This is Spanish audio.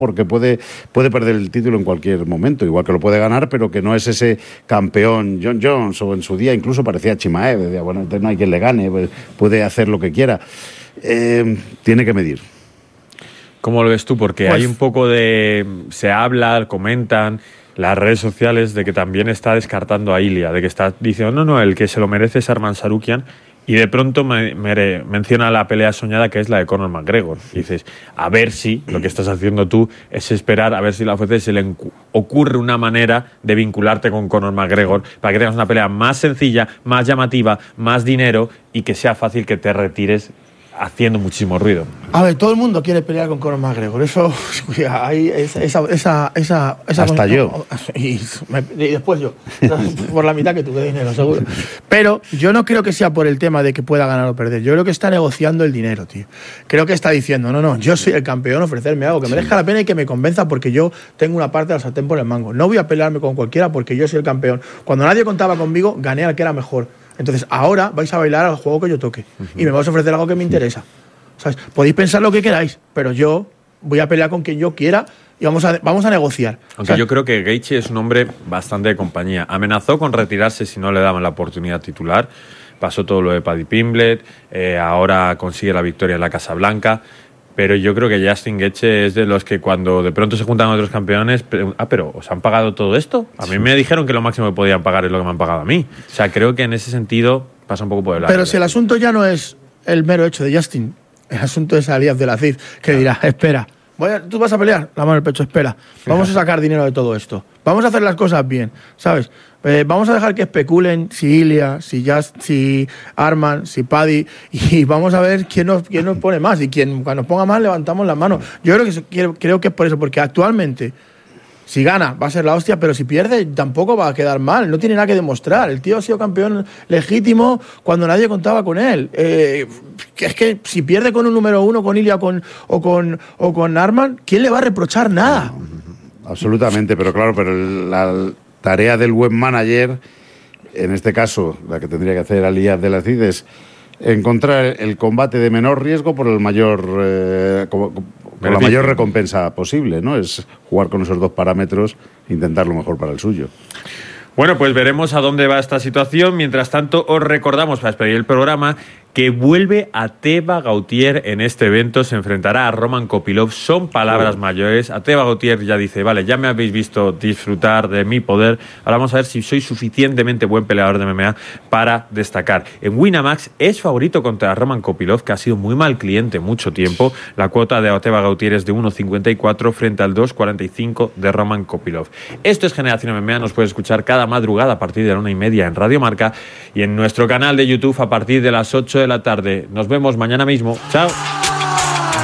porque puede perder el título en cualquier momento, igual que lo puede ganar, pero que no es ese campeón John Jones, o en su día incluso parecía Chimaev, decía, bueno, no hay quien le gane, pues puede hacer lo que quiera. Tiene que medir. ¿Cómo lo ves tú? Porque hay un poco de... Se habla, comentan las redes sociales de que también está descartando a Ilia, de que está diciendo, no, el que se lo merece es Arman Tsarukyan. Y de pronto menciona la pelea soñada, que es la de Conor McGregor. Y dices, a ver si lo que estás haciendo tú es esperar a ver si la UFC se le ocurre una manera de vincularte con Conor McGregor para que tengas una pelea más sencilla, más llamativa, más dinero y que sea fácil que te retires haciendo muchísimo ruido. A ver, todo el mundo quiere pelear con Conor McGregor. Eso, hay esa hasta yo. Y después yo. Por la mitad que tuve dinero, seguro. Pero yo no creo que sea por el tema de que pueda ganar o perder. Yo creo que está negociando el dinero, tío. Creo que está diciendo, no, yo soy el campeón, ofrecerme algo que merezca la pena y que me convenza porque yo tengo una parte de la sartén por el mango. No voy a pelearme con cualquiera porque yo soy el campeón. Cuando nadie contaba conmigo, gané al que era mejor. Entonces, ahora vais a bailar al juego que yo toque. Y me vais a ofrecer algo que me interesa. ¿Sabes? Podéis pensar lo que queráis, pero yo voy a pelear con quien yo quiera y vamos a negociar. Aunque yo creo que Gaethje es un hombre bastante de compañía. Amenazó con retirarse si no le daban la oportunidad titular. Pasó todo lo de Paddy Pimblett. Ahora consigue la victoria en la Casa Blanca. Pero yo creo que Justin Gaethje es de los que cuando de pronto se juntan otros campeones, pero ¿os han pagado todo esto? A mí me dijeron que lo máximo que podían pagar es lo que me han pagado a mí. O sea, creo que en ese sentido pasa un poco por el lado. Pero si el asunto ya no es el mero hecho de Justin, el asunto es Alias de Laziz, que dirá, espera, tú vas a pelear, la mano en el pecho, espera, vamos a sacar dinero de todo esto, vamos a hacer las cosas bien, ¿sabes? Vamos a dejar que especulen si Ilia, si Arman, si Paddy, y vamos a ver quién nos pone más, y quien cuando nos ponga más levantamos las manos. Yo creo que es por eso, porque actualmente si gana va a ser la hostia, pero si pierde tampoco va a quedar mal, no tiene nada que demostrar. El tío ha sido campeón legítimo cuando nadie contaba con él. Es que si pierde con un número uno, con Ilia o con Arman, ¿quién le va a reprochar nada? Absolutamente, pero claro, la tarea del buen manager, en este caso, la que tendría que hacer Alias de Laziz, es encontrar el combate de menor riesgo por la mayor recompensa posible, ¿no? Es jugar con esos dos parámetros, intentar lo mejor para el suyo. Bueno, pues veremos a dónde va esta situación. Mientras tanto, os recordamos, para despedir el programa, que vuelve a Teba Gautier en este evento. Se enfrentará a Roman Kopylov. Son palabras mayores. A Teba Gautier ya dice, vale, ya me habéis visto disfrutar de mi poder. Ahora vamos a ver si soy suficientemente buen peleador de MMA para destacar. En Winamax es favorito contra Roman Kopylov, que ha sido muy mal cliente mucho tiempo. La cuota de Teba Gautier es de 1,54 frente al 2,45 de Roman Kopylov. Esto es Generación MMA. Nos puedes escuchar cada madrugada a partir de la 1:30 en Radio Marca y en nuestro canal de YouTube a partir de las 8 de la tarde. Nos vemos mañana mismo. Chao.